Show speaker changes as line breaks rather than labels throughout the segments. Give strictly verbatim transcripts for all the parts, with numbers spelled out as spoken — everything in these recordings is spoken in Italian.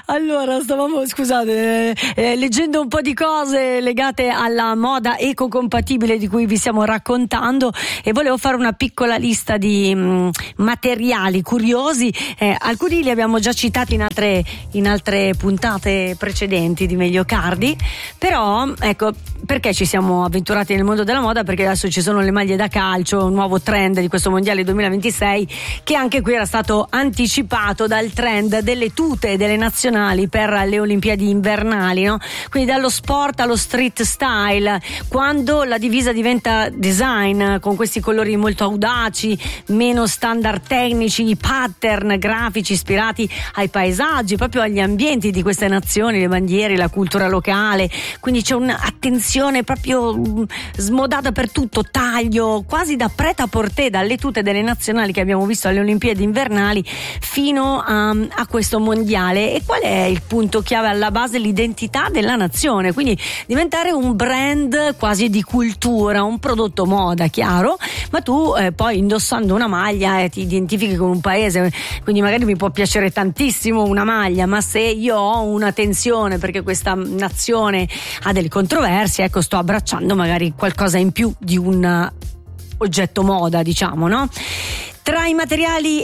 Allora, stavamo, scusate, eh, eh, leggendo un po' di cose legate alla moda ecocompatibile di cui vi stiamo raccontando, e volevo fare una piccola lista di mh, materiali curiosi. Eh, alcuni li abbiamo già citati in altre, in altre puntate precedenti di Meglio Cardi, però ecco, perché ci siamo avventurati nel mondo della moda? Perché adesso ci sono le maglie da calcio, un nuovo trend di questo mondiale duemilaventisei, che anche qui era stato anticipato dal trend delle tute delle nazionali per le Olimpiadi invernali, no? Quindi dallo sport allo street style, quando la divisa diventa design con questi colori molto audaci, meno standard tecnici, i pattern grafici ispirati ai paesaggi, proprio agli ambienti di queste nazioni, le bandiere, la cultura locale. Quindi c'è un'attenzione proprio smodata per tutto, taglio quasi da prêt-à-porter, dalle tute delle nazionali che abbiamo visto alle Olimpiadi invernali fino a, a questo mondiale. E qual è il punto chiave alla base? L'identità della nazione, quindi diventare un brand quasi di cultura, un prodotto moda, chiaro, ma tu eh, poi indossando una maglia eh, ti identifichi con un paese, quindi magari mi può piacere tantissimo una maglia, ma se io ho una tensione perché questa nazione ha delle controversie, ecco, sto abbracciando magari qualcosa in più di un oggetto moda, diciamo, no? Tra i materiali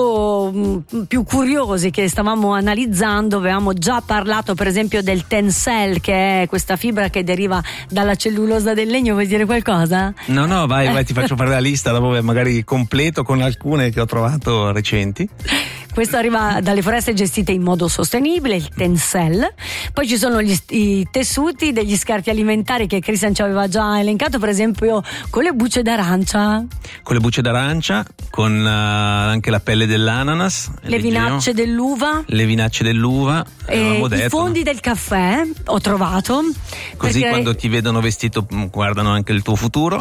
eco più curiosi che stavamo analizzando avevamo già parlato per esempio del Tencel, che è questa fibra che deriva dalla cellulosa del legno. Vuoi dire qualcosa?
No, no, vai, vai, ti faccio fare la lista, dopo magari completo con alcune che ho trovato recenti.
Questo arriva dalle foreste gestite in modo sostenibile, il Tencel. Poi ci sono gli, i tessuti degli scarti alimentari che Christian ci aveva già elencato, per esempio con le bucce d'arancia.
Con le bucce d'arancia, con uh, anche la pelle dell'ananas.
Le vinacce dell'uva.
Le vinacce dell'uva.
E
detto,
i fondi no? del caffè, ho trovato.
Così
perché...
quando ti vedono vestito guardano anche il tuo futuro.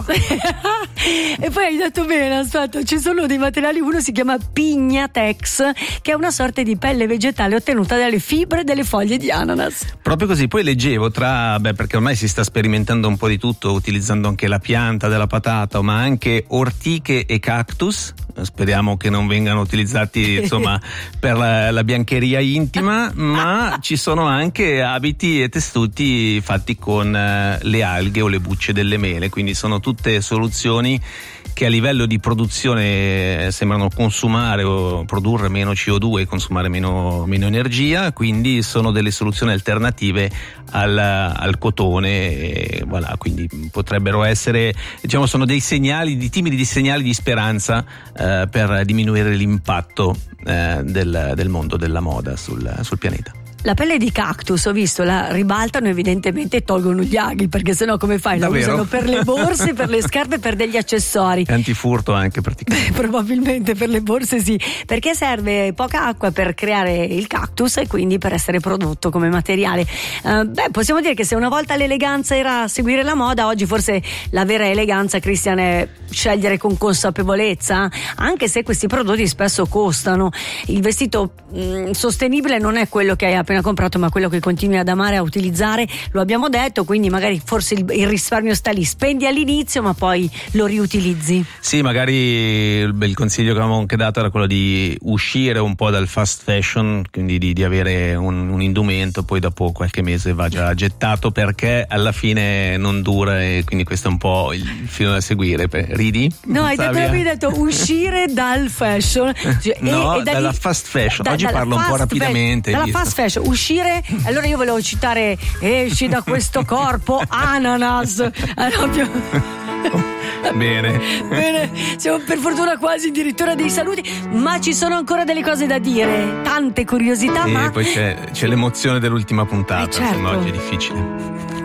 E poi hai detto bene, aspetta, ci sono dei materiali, uno si chiama Pignatex, che è una sorta di pelle vegetale ottenuta dalle fibre delle foglie di ananas.
Proprio così. Poi leggevo tra, beh, perché ormai si sta sperimentando un po' di tutto, utilizzando anche la pianta della patata, ma anche ortiche e cactus. Speriamo che non vengano utilizzati insomma per la, la biancheria intima, ma ci sono anche abiti e tessuti fatti con uh, le alghe o le bucce delle mele, quindi sono tutte soluzioni che a livello di produzione sembrano consumare o produrre meno C O due e consumare meno, meno energia, quindi sono delle soluzioni alternative al, al cotone, e voilà, quindi potrebbero essere, diciamo, sono dei segnali, di timidi segnali di speranza eh, per diminuire l'impatto eh, del, del mondo della moda sul, sul pianeta.
La pelle di cactus, ho visto, la ribaltano evidentemente e tolgono gli aghi, perché sennò come fai? La
Davvero?
usano per le borse, per le scarpe, per degli accessori.
È antifurto anche praticamente.
Beh, probabilmente per le borse sì, perché serve poca acqua per creare il cactus e quindi per essere prodotto come materiale. Uh, beh, possiamo dire che se una volta l'eleganza era seguire la moda, oggi forse la vera eleganza, Christian, è scegliere con consapevolezza, anche se questi prodotti spesso costano. Il vestito mh, sostenibile non è quello che hai appena comprato, ma quello che continui ad amare, a utilizzare, lo abbiamo detto, quindi magari forse il, il risparmio sta lì, spendi all'inizio ma poi lo riutilizzi.
Sì, magari il, il consiglio che avevamo anche dato era quello di uscire un po' dal fast fashion, quindi di, di avere un, un indumento, poi dopo qualche mese va già gettato, perché alla fine non dura, e quindi questo è un po' il filo da seguire. Ridi?
No, hai detto, avevi detto uscire dal fashion, cioè,
no,
e, e da
dalla
lì,
fast fashion.
da,
Oggi parlo un po' rapidamente.
Dalla fast fashion, uscire, allora io volevo citare esci da questo corpo, ananas. Allora, più...
Bene.
Bene, siamo per fortuna quasi addirittura dei saluti, ma ci sono ancora delle cose da dire, tante curiosità.
E
ma
poi c'è, c'è l'emozione dell'ultima puntata,
eh certo.
insomma oggi è difficile.